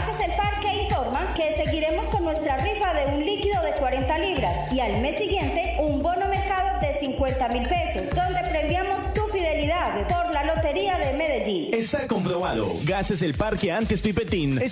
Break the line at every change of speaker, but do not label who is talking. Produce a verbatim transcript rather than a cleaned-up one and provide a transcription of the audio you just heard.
Gases El Parque informa que seguiremos con nuestra rifa de un líquido de cuarenta libras y al mes siguiente un bono mercado de cincuenta mil pesos, donde premiamos tu fidelidad por la Lotería de Medellín.
Está comprobado. Gases El Parque antes Pipetín